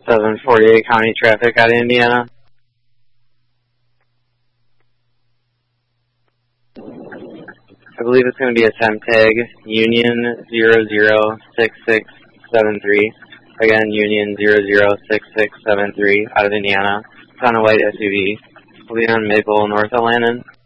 748 County traffic out of Indiana. I believe it's going to be a temp tag, Union 006673. Again, Union 006673 out of Indiana. It's on a white SUV. We'll be on Maple, North Atlantic.